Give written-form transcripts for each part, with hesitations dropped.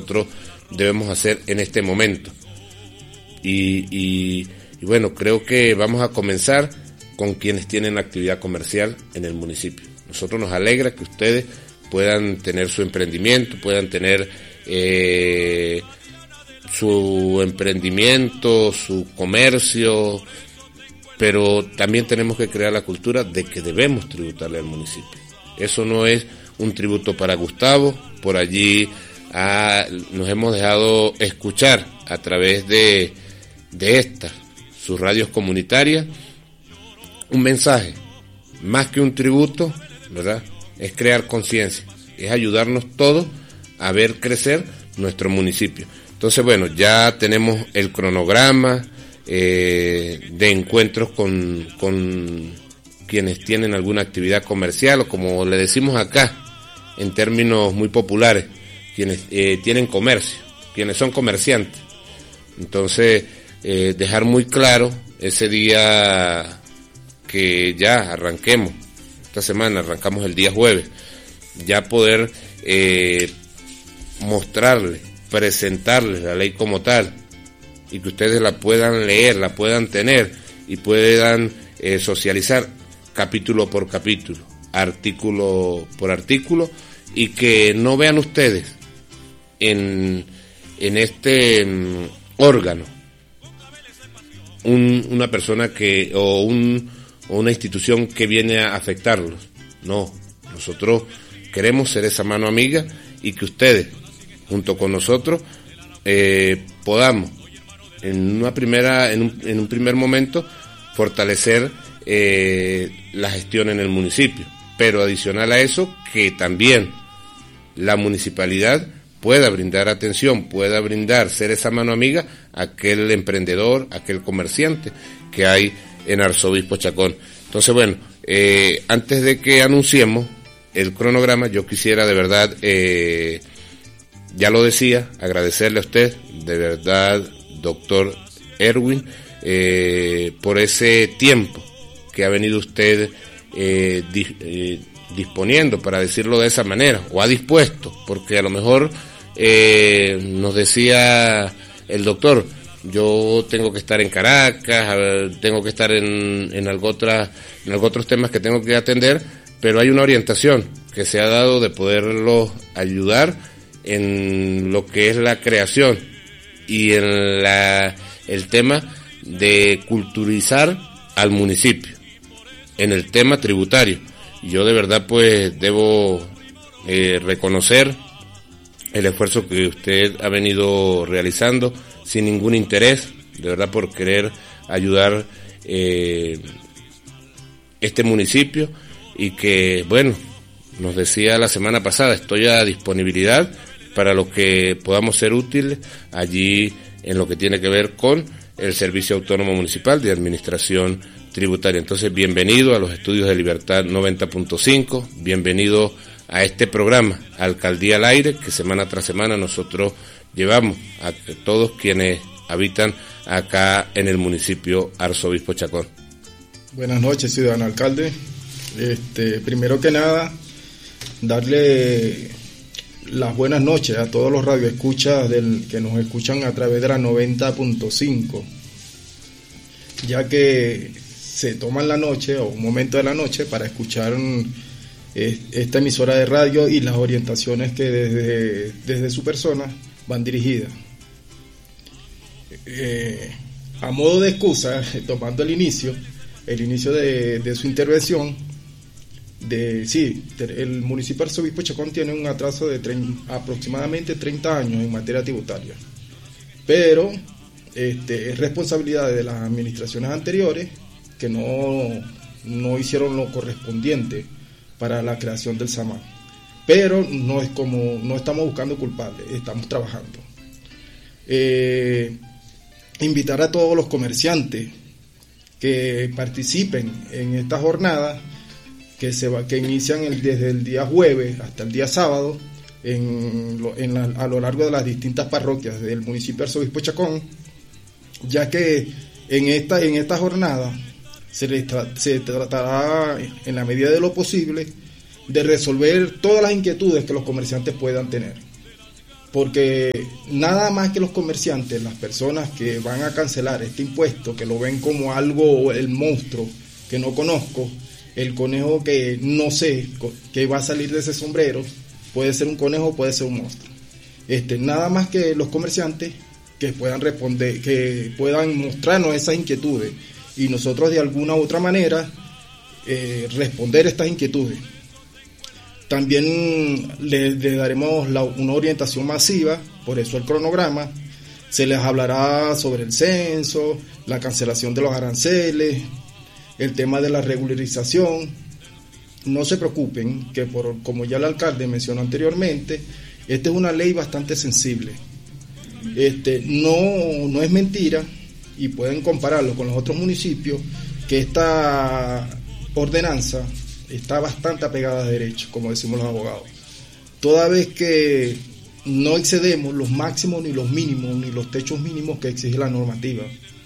nosotros debemos hacer en este momento. Y bueno, creo que vamos a comenzar con quienes tienen actividad comercial en el municipio. Nosotros nos alegra que ustedes puedan tener su emprendimiento, puedan tener su emprendimiento, su comercio, pero también tenemos que crear la cultura de que debemos tributarle al municipio. Eso no es un tributo para Gustavo, por allí nos hemos dejado escuchar a través de estas, sus radios comunitarias, un mensaje, más que un tributo, ¿verdad? Es crear conciencia, es ayudarnos todos a ver crecer nuestro municipio. Entonces, bueno, ya tenemos el cronograma de encuentros con quienes tienen alguna actividad comercial, o como le decimos acá, en términos muy populares, quienes tienen comercio, quienes son comerciantes. Entonces, dejar muy claro ese día que ya arranquemos, esta semana arrancamos el día jueves, ya poder mostrarles, presentarles la ley como tal, y que ustedes la puedan leer, la puedan tener y puedan socializar capítulo por capítulo, artículo por artículo, y que no vean ustedes en este órgano una persona o una institución que viene a afectarlos. No, nosotros queremos ser esa mano amiga y que ustedes, junto con nosotros, podamos en un primer momento fortalecer la gestión en el municipio, pero adicional a eso, que también la municipalidad pueda brindar atención, pueda ser esa mano amiga a aquel emprendedor, a aquel comerciante que hay en Arzobispo Chacón. Entonces, bueno, antes de que anunciemos el cronograma, yo quisiera de verdad, ya lo decía, agradecerle a usted, de verdad, doctor Erwin, por ese tiempo que ha venido usted disponiendo, para decirlo de esa manera, o ha dispuesto, porque a lo mejor nos decía el doctor, yo tengo que estar en Caracas, tengo que estar en algo otros temas que tengo que atender, pero hay una orientación que se ha dado de poderlos ayudar en lo que es la creación y en el tema de culturizar al municipio, en el tema tributario. Y yo de verdad pues debo reconocer el esfuerzo que usted ha venido realizando sin ningún interés, de verdad, por querer ayudar este municipio, y que, bueno, nos decía la semana pasada, estoy a disponibilidad para lo que podamos ser útiles allí en lo que tiene que ver con el Servicio Autónomo Municipal de Administración Tributaria. Entonces, bienvenido a los estudios de Libertad 90.5, bienvenido a este programa Alcaldía al Aire, que semana tras semana nosotros llevamos a todos quienes habitan acá en el municipio Arzobispo Chacón. Buenas noches, ciudadano alcalde. Primero que nada, darle las buenas noches a todos los radioescuchas que nos escuchan a través de la 90.5, ya que se toman la noche o un momento de la noche para escuchar esta emisora de radio y las orientaciones que desde su persona van dirigidas. A modo de excusa, tomando el inicio de su intervención, el municipio de Arzobispo Chacón tiene un atraso de aproximadamente 30 años en materia tributaria, pero es responsabilidad de las administraciones anteriores que no hicieron lo correspondiente para la creación del SAMAN. Pero no estamos buscando culpables, estamos trabajando. Invitar a todos los comerciantes que participen en esta jornada que inician desde el día jueves hasta el día sábado a lo largo de las distintas parroquias del municipio de Arzobispo Chacón, ya que en esta jornada se tratará, en la medida de lo posible, de resolver todas las inquietudes que los comerciantes puedan tener, porque nada más que los comerciantes, las personas que van a cancelar este impuesto, que lo ven como algo, el monstruo que no conozco, el conejo que no sé que va a salir de ese sombrero, puede ser un conejo, puede ser un monstruo. Nada más que los comerciantes que puedan responder, que puedan mostrarnos esas inquietudes y nosotros de alguna u otra manera responder estas inquietudes. También le daremos una orientación masiva, por eso el cronograma. Se les hablará sobre el censo, la cancelación de los aranceles, el tema de la regularización. No se preocupen, que como ya el alcalde mencionó anteriormente, esta es una ley bastante sensible. No es mentira, y pueden compararlo con los otros municipios, que esta ordenanza está bastante apegada a derecho, como decimos los abogados. Toda vez que no excedemos los máximos, ni los mínimos, ni los techos mínimos que exige la normativa.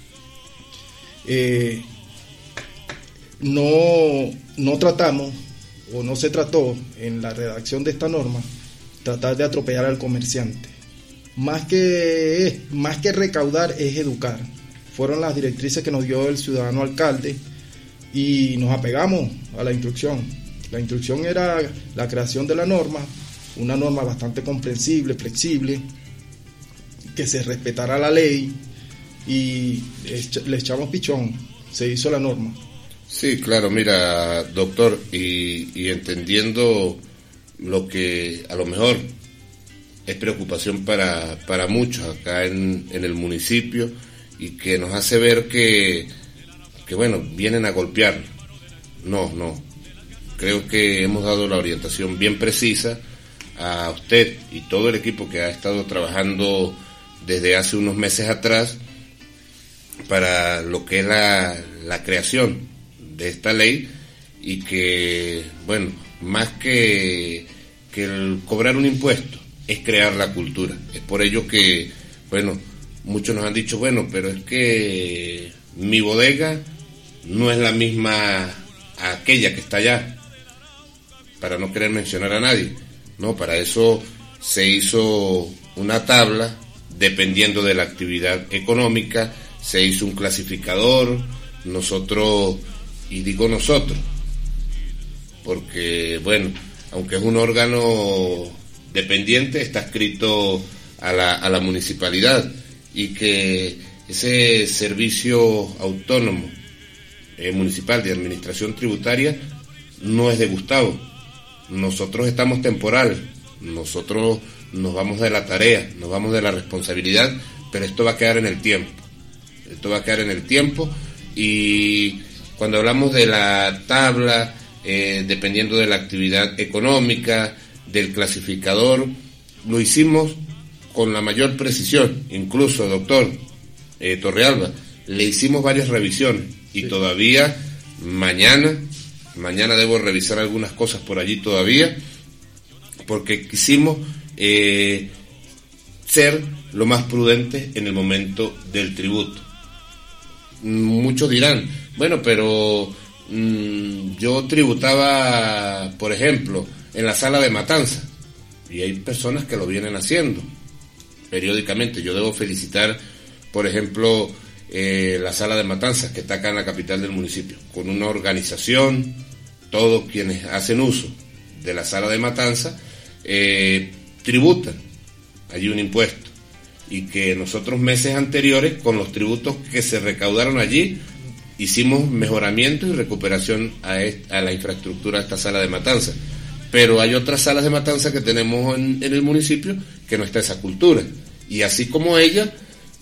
No tratamos, o no se trató en la redacción de esta norma, tratar de atropellar al comerciante. Más que recaudar es educar. Fueron las directrices que nos dio el ciudadano alcalde y nos apegamos a la instrucción. La instrucción era la creación de la norma, una norma bastante comprensible, flexible, que se respetara la ley, y le echamos pichón, se hizo la norma. Sí, claro, mira, doctor, y entendiendo lo que a lo mejor es preocupación para muchos acá en el municipio, y que nos hace ver que bueno, vienen a golpear. No, creo que hemos dado la orientación bien precisa a usted y todo el equipo que ha estado trabajando desde hace unos meses atrás para lo que es la creación de esta ley, y que, bueno, más que el cobrar un impuesto, es crear la cultura. Es por ello que, bueno, muchos nos han dicho, bueno, pero es que mi bodega no es la misma a aquella que está allá, para no querer mencionar a nadie. No, para eso se hizo una tabla, dependiendo de la actividad económica, se hizo un clasificador. Nosotros, y digo nosotros, porque, bueno, aunque es un órgano dependiente, está adscrito a la municipalidad, y que ese servicio autónomo municipal de administración tributaria no es de Gustavo. Nosotros estamos temporal, nosotros nos vamos de la tarea, nos vamos de la responsabilidad, pero esto va a quedar en el tiempo. Y cuando hablamos de la tabla, dependiendo de la actividad económica, del clasificador, lo hicimos con la mayor precisión. Incluso, doctor Torrealba, le hicimos varias revisiones, y todavía mañana debo revisar algunas cosas por allí todavía, porque quisimos ser lo más prudentes en el momento del tributo. Muchos dirán, bueno, pero yo tributaba, por ejemplo, en la sala de matanza, y hay personas que lo vienen haciendo periódicamente. Yo debo felicitar, por ejemplo, la sala de matanzas que está acá en la capital del municipio, con una organización. Todos quienes hacen uso de la sala de matanza tributan allí un impuesto, y que nosotros meses anteriores, con los tributos que se recaudaron allí, hicimos mejoramiento y recuperación a la infraestructura de esta sala de matanza. Pero hay otras salas de matanza que tenemos en el municipio que no está esa cultura, y así como ella,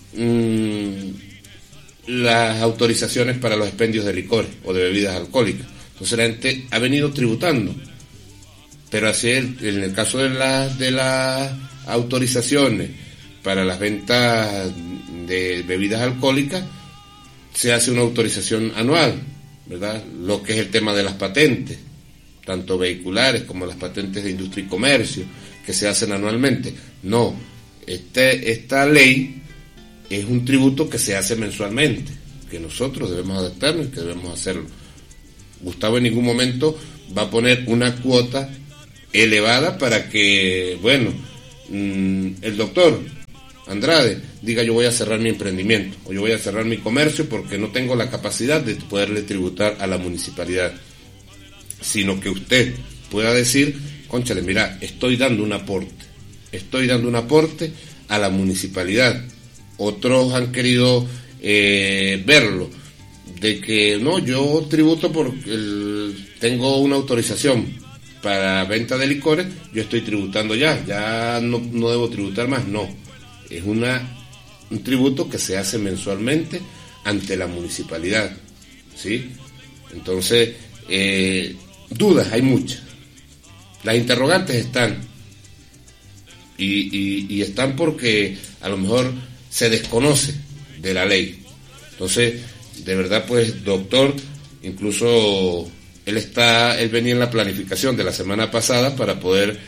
las autorizaciones para los expendios de licores o de bebidas alcohólicas. Entonces la gente ha venido tributando, pero así en el caso de las autorizaciones para las ventas de bebidas alcohólicas, se hace una autorización anual, ¿verdad? Lo que es el tema de las patentes, tanto vehiculares como las patentes de industria y comercio, que se hacen anualmente. No, esta ley es un tributo que se hace mensualmente, que nosotros debemos adaptarnos y que debemos hacerlo. Gustavo en ningún momento va a poner una cuota elevada para que, bueno, el doctor Andrade diga yo voy a cerrar mi emprendimiento o yo voy a cerrar mi comercio porque no tengo la capacidad de poderle tributar a la municipalidad, sino que usted pueda decir, cónchale, mira, estoy dando un aporte a la municipalidad. Otros han querido verlo, de que no, yo tributo porque tengo una autorización para venta de licores, yo estoy tributando ya no debo tributar más. No, es un tributo que se hace mensualmente ante la municipalidad, ¿sí? Entonces, dudas hay muchas, las interrogantes están, y están porque a lo mejor se desconoce de la ley. Entonces, de verdad, pues, doctor, incluso él venía en la planificación de la semana pasada para poder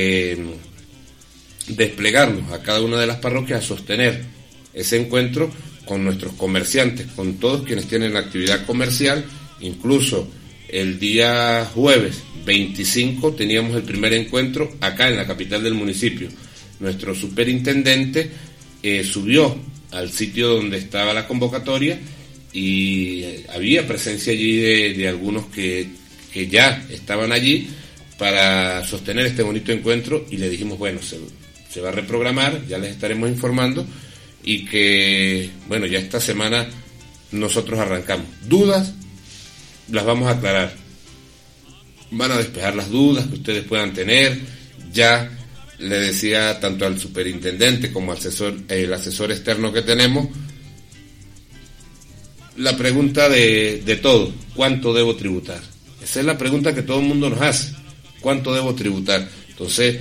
desplegarnos a cada una de las parroquias a sostener ese encuentro con nuestros comerciantes, con todos quienes tienen actividad comercial. Incluso el día jueves 25 teníamos el primer encuentro acá en la capital del municipio. Nuestro superintendente subió al sitio donde estaba la convocatoria y había presencia allí de algunos que ya estaban allí para sostener este bonito encuentro, y le dijimos, bueno, se va a reprogramar, ya les estaremos informando, y que, bueno, ya esta semana nosotros arrancamos. Dudas las vamos a aclarar, van a despejar las dudas que ustedes puedan tener. Ya le decía tanto al superintendente como al el asesor externo que tenemos, la pregunta de todo, ¿cuánto debo tributar? Esa es la pregunta que todo el mundo nos hace, ¿cuánto debo tributar? Entonces,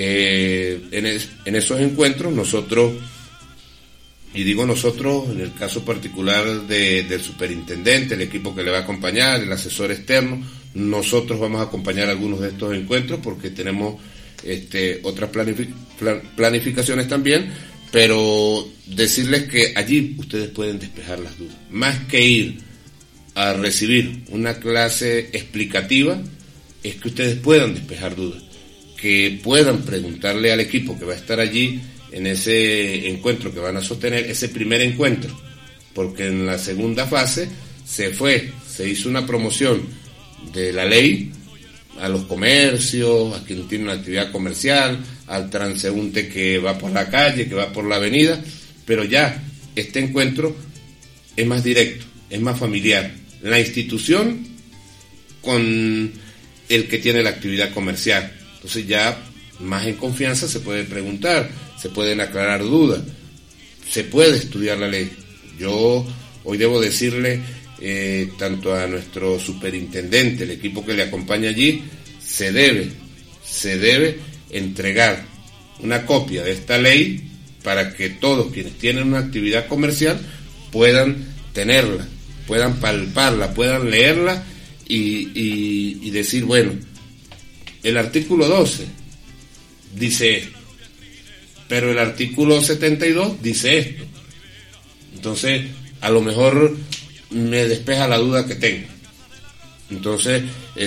en esos encuentros nosotros, y digo nosotros, en el caso particular del superintendente, el equipo que le va a acompañar, el asesor externo, nosotros vamos a acompañar algunos de estos encuentros porque tenemos otras planificaciones también, pero decirles que allí ustedes pueden despejar las dudas. Más que ir a recibir una clase explicativa, es que ustedes puedan despejar dudas, que puedan preguntarle al equipo que va a estar allí en ese encuentro que van a sostener, ese primer encuentro, porque en la segunda fase se hizo una promoción de la ley a los comercios, a quien tiene una actividad comercial, al transeúnte que va por la calle, que va por la avenida, pero ya este encuentro es más directo, es más familiar. La institución con el que tiene la actividad comercial. Entonces ya más en confianza se puede preguntar, se pueden aclarar dudas, se puede estudiar la ley. Yo hoy debo decirle tanto a nuestro superintendente, el equipo que le acompaña allí, se debe entregar una copia de esta ley para que todos quienes tienen una actividad comercial puedan tenerla, puedan palparla, puedan leerla y decir, bueno, el artículo 12 dice esto, pero el artículo 72 dice esto. Entonces, a lo mejor me despeja la duda que tengo. Entonces,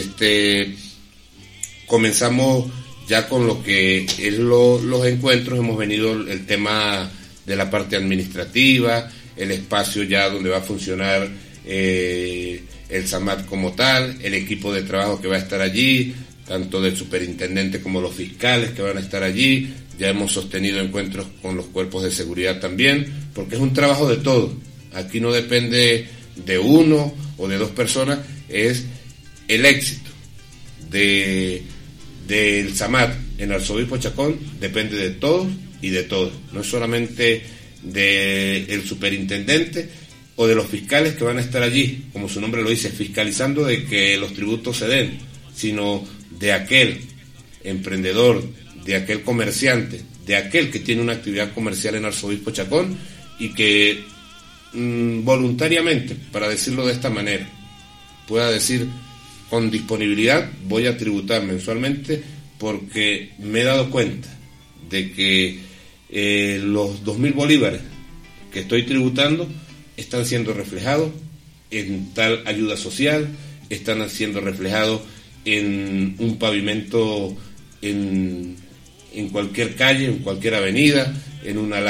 comenzamos ya con lo que es los encuentros. Hemos venido el tema de la parte administrativa, el espacio ya donde va a funcionar el SAMAT como tal, el equipo de trabajo que va a estar allí, tanto del superintendente como los fiscales que van a estar allí. Ya hemos sostenido encuentros con los cuerpos de seguridad también, porque es un trabajo de todos. Aquí no depende de uno o de dos personas, es el éxito del SAMAT en Arzobispo Chacón, depende de todos y de todos. No es solamente del superintendente o de los fiscales que van a estar allí, como su nombre lo dice, fiscalizando de que los tributos se den, sino de aquel emprendedor, de aquel comerciante, de aquel que tiene una actividad comercial en Arzobispo Chacón y que voluntariamente, para decirlo de esta manera, pueda decir con disponibilidad, voy a tributar mensualmente porque me he dado cuenta de que los 2.000 bolívares que estoy tributando están siendo reflejados en tal ayuda social, están siendo reflejados en un pavimento en en cualquier calle, en cualquier avenida, en una